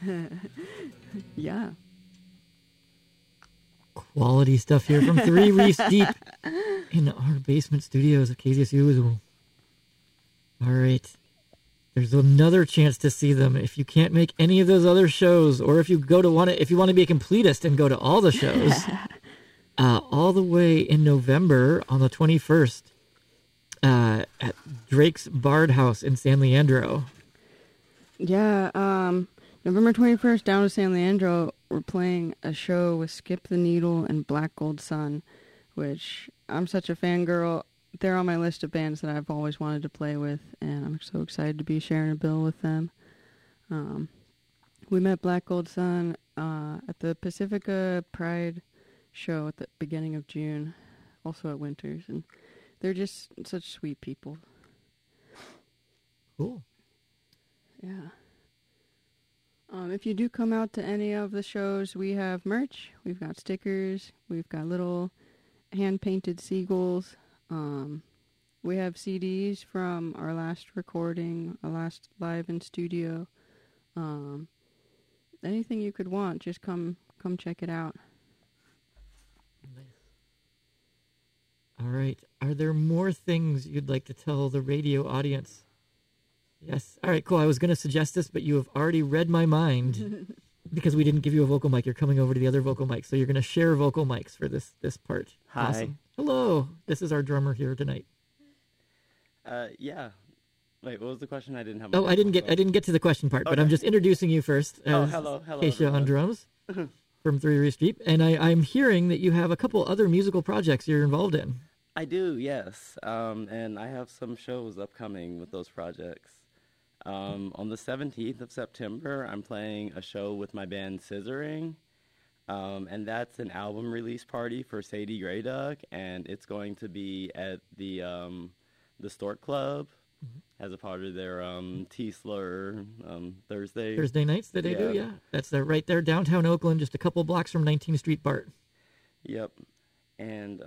Yeah. Quality stuff here from 3 Reefs Deep in our basement studios at KZSU. All right. There's another chance to see them if you can't make any of those other shows, or if you if you want to be a completist and go to all the shows. All the way in November on the 21st at Drake's Bard House in San Leandro. Yeah, November 21st, down to San Leandro, we're playing a show with Skip the Needle and Black Gold Sun, which I'm such a fangirl. They're on my list of bands that I've always wanted to play with, and I'm so excited to be sharing a bill with them. We met Black Gold Sun at the Pacifica Pride show at the beginning of June, also at Winters, and they're just such sweet people. Cool. Yeah. If you do come out to any of the shows, we have merch. We've got stickers. We've got little hand-painted seagulls. We have CDs from our last recording, our last live in studio. Anything you could want, just come check it out. Nice. All right. Are there more things you'd like to tell the radio audience? Yes. All right, cool. I was going to suggest this, but you have already read my mind because we didn't give you a vocal mic. You're coming over to the other vocal mic, so you're going to share vocal mics for this part. Hi. Awesome. Hello. This is our drummer here tonight. Yeah. Wait, what was the question? I didn't have. I didn't get to the question part, but I'm just introducing you first. Hello, Keisha on drums from 3 Reefs Deep, and I'm hearing that you have a couple other musical projects you're involved in. I do, yes, and I have some shows upcoming with those projects. On the 17th of September, I'm playing a show with my band Scissoring, and that's an album release party for Sadie Grey Duck, and it's going to be at the Stork Club as a part of their T-Slur Thursday nights that they do, yeah. That's right there, downtown Oakland, just a couple blocks from 19th Street BART. Yep, and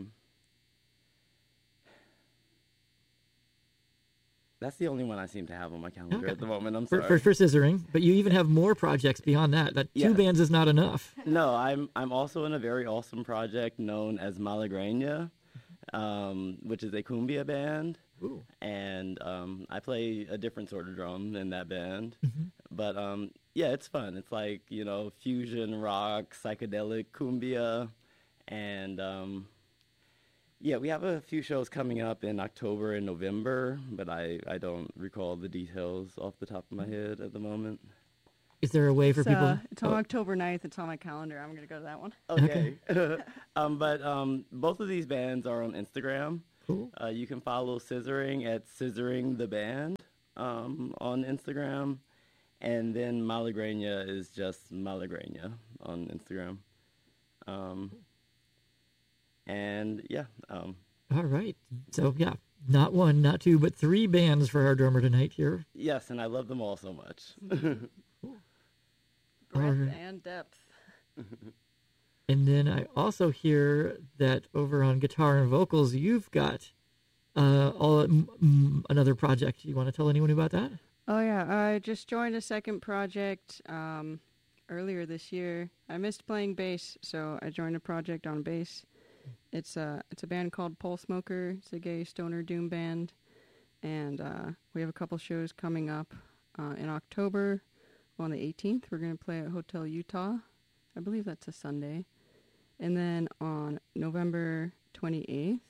that's the only one I seem to have on my calendar at the moment. I'm sorry. For Scissoring, but you even have more projects beyond that. Two bands is not enough. No, I'm also in a very awesome project known as Malagrena, which is a cumbia band. Ooh. And I play a different sort of drum in that band. But yeah, it's fun. It's like, fusion rock, psychedelic cumbia, and yeah, we have a few shows coming up in October and November, but I don't recall the details off the top of my head at the moment. Is there a way for people? It's on October 9th. It's on my calendar. I'm going to go to that one. Okay. But both of these bands are on Instagram. Cool. You can follow Scissoring at Scissoring the Band on Instagram. And then Malagrena is just Malagrena on Instagram. And yeah. All right. So yeah, not one, not two, but three bands for our drummer tonight here. Yes, and I love them all so much. Breadth and depth. And then I also hear that over on guitar and vocals, you've got another project. You want to tell anyone about that? Oh yeah, I just joined a second project earlier this year. I missed playing bass, so I joined a project on bass. It's a band called Pole Smoker. It's a gay stoner doom band, and we have a couple shows coming up in October. On the 18th, we're going to play at Hotel Utah. I believe that's a Sunday. And then on November 28th,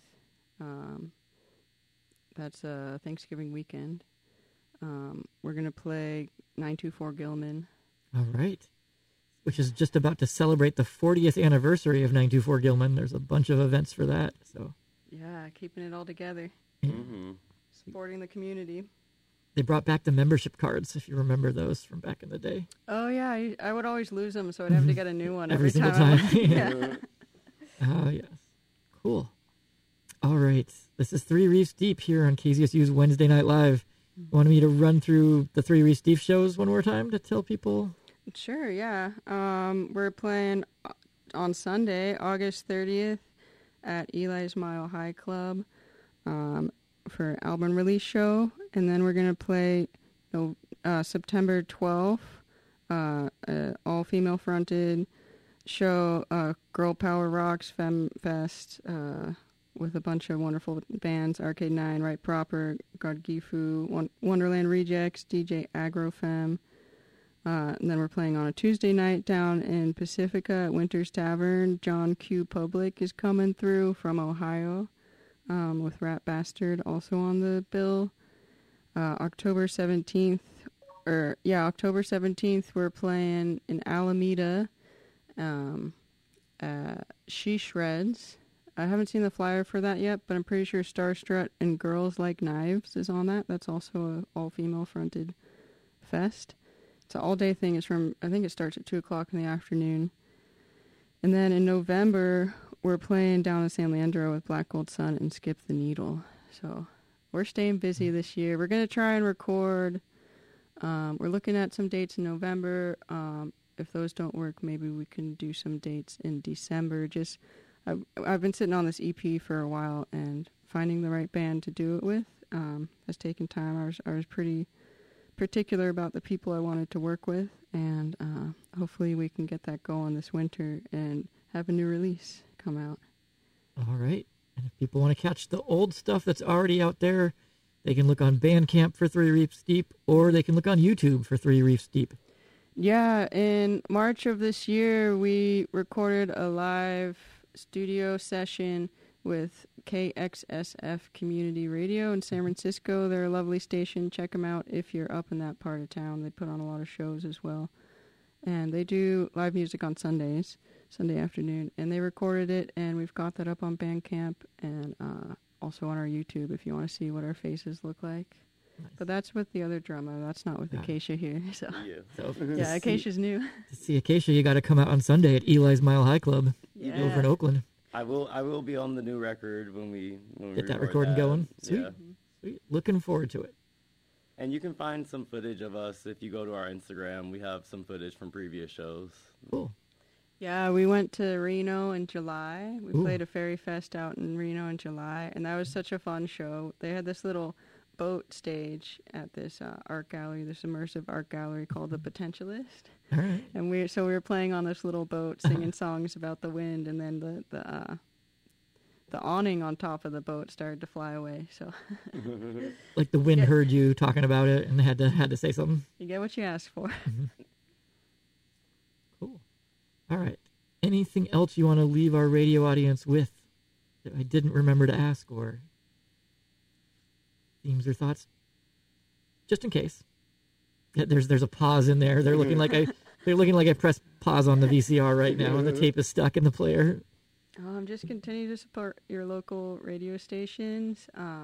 that's a Thanksgiving weekend, we're going to play 924 Gilman. All right. Which is just about to celebrate the 40th anniversary of 924 Gilman. There's a bunch of events for that. So yeah, keeping it all together. Mm-hmm. Supporting the community. They brought back the membership cards, if you remember those from back in the day. Oh, yeah. I would always lose them, so I'd have to get a new one every single time. Yeah. Oh, yes. Cool. All right. This is 3 Reefs Deep here on KZSU's Wednesday Night Live. You want me to run through the 3 Reefs Deep shows one more time to tell people? Sure, yeah. We're playing on Sunday, August 30th at Eli's Mile High Club for album release show. And then we're going to play September 12th all female fronted show, Girl Power Rocks Femme Fest, with a bunch of wonderful bands: Arcade 9, Right Proper, God Gifu, Wonderland Rejects, DJ Agrofem. And then we're playing on a Tuesday night down in Pacifica at Winter's Tavern. John Q. Public is coming through from Ohio, with Rat Bastard also on the bill. October 17th, we're playing in Alameda, She Shreds. I haven't seen the flyer for that yet, but I'm pretty sure Starstrut and Girls Like Knives is on that. That's also a all-female fronted fest. It's an all-day thing. I think it starts at 2 o'clock in the afternoon. And then in November, we're playing down in San Leandro with Black Gold Sun and Skip the Needle. So we're staying busy this year. We're going to try and record. We're looking at some dates in November. If those don't work, maybe we can do some dates in December. I've been sitting on this EP for a while, and finding the right band to do it with has taken time. I was pretty particular about the people I wanted to work with, and hopefully we can get that going this winter and have a new release come out. All right. And if people want to catch the old stuff that's already out there, they can look on Bandcamp for 3 Reefs Deep, or they can look on YouTube for 3 Reefs Deep. Yeah, in March of this year, we recorded a live studio session with KXSF Community Radio in San Francisco. They're a lovely station. Check them out if you're up in that part of town. They put on a lot of shows as well. And they do live music on Sundays, Sunday afternoon. And they recorded it, and we've got that up on Bandcamp and also on our YouTube if you want to see what our faces look like. Nice. But that's with the other drummer. That's not with Acacia here. So Acacia's new. To see Acacia, you got to come out on Sunday at Eli's Mile High Club over in Oakland. I will be on the new record when we get that recording going. Sweet. Yeah. Sweet. Looking forward to it. And you can find some footage of us if you go to our Instagram. We have some footage from previous shows. Cool. Yeah, we went to Reno in July. We played a Fairy Fest out in Reno in July, and that was such a fun show. They had this little boat stage at this art gallery, this immersive art gallery called The Potentialist. All right. And we were playing on this little boat, singing songs about the wind, and then the awning on top of the boat started to fly away. So, like the wind heard you talking about it and had to say something. You get what you ask for. Mm-hmm. Cool. All right. Anything else you want to leave our radio audience with that I didn't remember to ask, or themes or thoughts? Just in case. Yeah, there's a pause in there. They're looking like I pressed pause on the VCR right now, and the tape is stuck in the player. Just continue to support your local radio stations.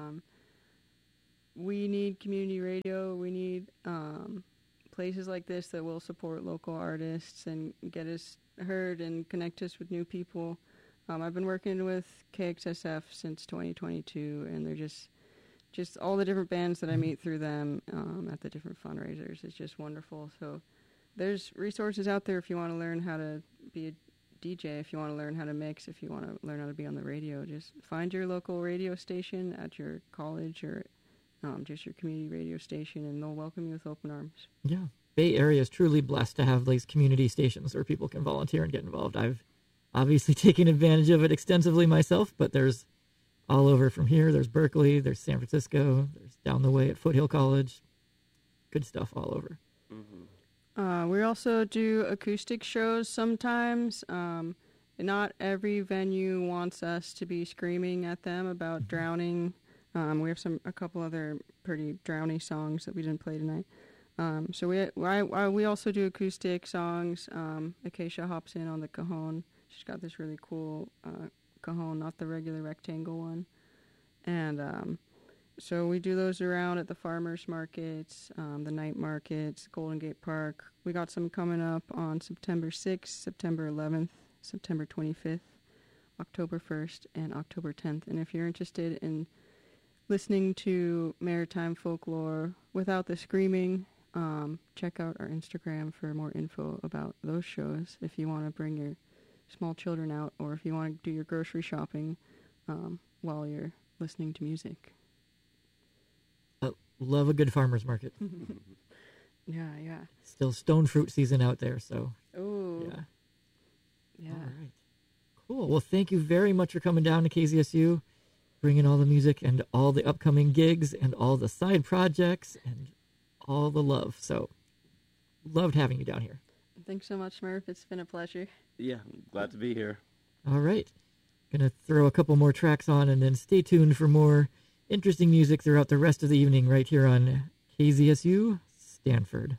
We need community radio. We need places like this that will support local artists and get us heard and connect us with new people. I've been working with KXSF since 2022, and they're just all the different bands that I meet through them at the different fundraisers is just wonderful. So there's resources out there if you want to learn how to be a DJ, if you want to learn how to mix, if you want to learn how to be on the radio. Just find your local radio station at your college or just your community radio station, and they'll welcome you with open arms. Yeah. Bay Area is truly blessed to have these community stations where people can volunteer and get involved. I've obviously taken advantage of it extensively myself, but there's all over from here. There's Berkeley, there's San Francisco, there's down the way at Foothill College. Good stuff all over. Mm-hmm. We also do acoustic shows sometimes. Not every venue wants us to be screaming at them about drowning. We have a couple other pretty drowny songs that we didn't play tonight. So we also do acoustic songs. Acacia hops in on the cajon. She's got this really cool cajon, not the regular rectangle one. And so we do those around at the farmers markets, the night markets, Golden Gate Park. We got some coming up on September 6th, September 11th, September 25th, October 1st, and October 10th. And if you're interested in listening to maritime folklore without the screaming, check out our Instagram for more info about those shows if you want to bring your small children out, or if you want to do your grocery shopping while you're listening to music. Love a good farmer's market. Yeah. Still stone fruit season out there, so Ooh. yeah. All right. Cool. Well, thank you very much for coming down to KZSU, bringing all the music and all the upcoming gigs and all the side projects and all the love. So, loved having you down here. Thanks so much, Murph. It's been a pleasure. Yeah, I'm glad to be here. All right. Gonna throw a couple more tracks on and then stay tuned for more interesting music throughout the rest of the evening right here on KZSU Stanford.